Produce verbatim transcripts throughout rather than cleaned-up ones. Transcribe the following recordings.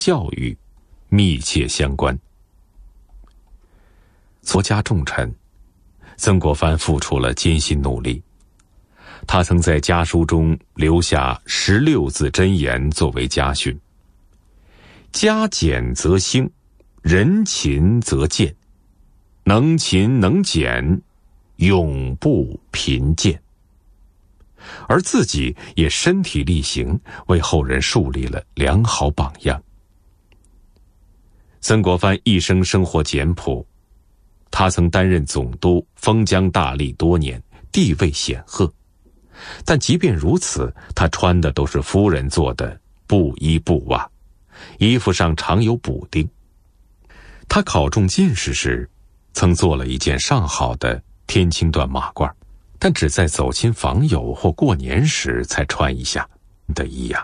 教育密切相关。国家重臣，曾国藩付出了艰辛努力。他曾在家书中留下十六字真言作为家训：家俭则兴，人勤则健，能勤能俭，永不贫贱。而自己也身体力行，为后人树立了良好榜样。曾国藩一生生活简朴，他曾担任总督，封疆大吏多年，地位显赫。但即便如此，他穿的都是夫人做的布衣布袜，衣服上常有补丁。他考中进士时，曾做了一件上好的天青缎马褂，但只在走亲访友或过年时才穿一下的衣样。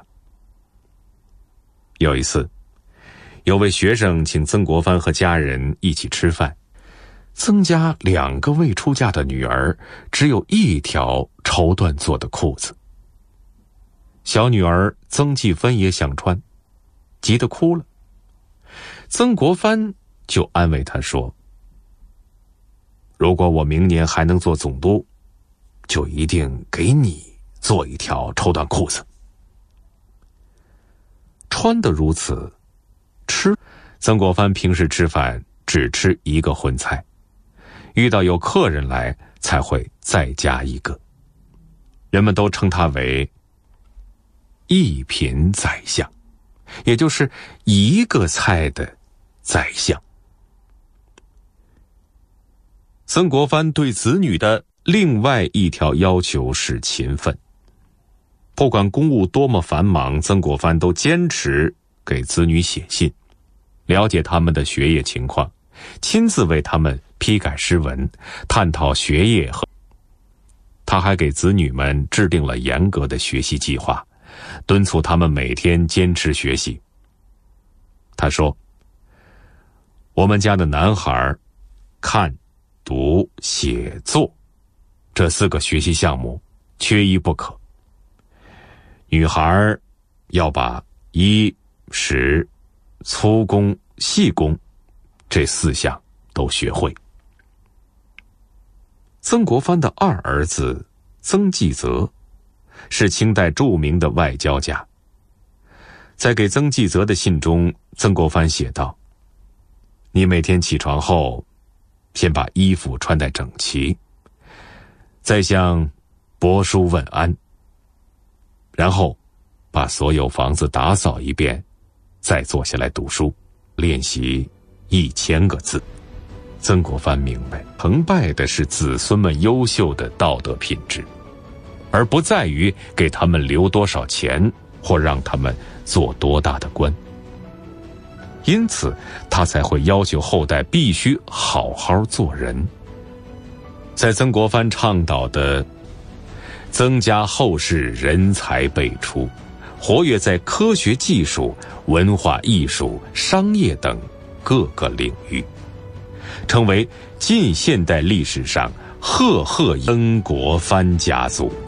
有一次，有位学生请曾国藩和家人一起吃饭，曾家两个未出嫁的女儿只有一条绸缎做的裤子。小女儿曾纪芬也想穿，急得哭了。曾国藩就安慰她说：如果我明年还能做总督，就一定给你做一条绸缎裤子。穿得如此，吃，曾国藩平时吃饭只吃一个荤菜，遇到有客人来才会再加一个。人们都称他为一品宰相，也就是一个菜的宰相。曾国藩对子女的另外一条要求是勤奋。不管公务多么繁忙，曾国藩都坚持给子女写信，了解他们的学业情况，亲自为他们批改诗文，探讨学业和。他还给子女们制定了严格的学习计划，敦促他们每天坚持学习。他说：我们家的男孩看、读、写作这四个学习项目缺一不可，女孩要把衣、食、粗工、细工这四项都学会。曾国藩的二儿子曾纪泽是清代著名的外交家。在给曾纪泽的信中，曾国藩写道：你每天起床后，先把衣服穿戴整齐，再向伯叔问安，然后把所有房子打扫一遍，再坐下来读书，练习一千个字。曾国藩明白，崇拜的是子孙们优秀的道德品质，而不在于给他们留多少钱或让他们做多大的官。因此他才会要求后代必须好好做人。在曾国藩倡导的增加后世人才辈出，活跃在科学技术、文化艺术、商业等各个领域，成为近现代历史上赫赫曾国藩家族。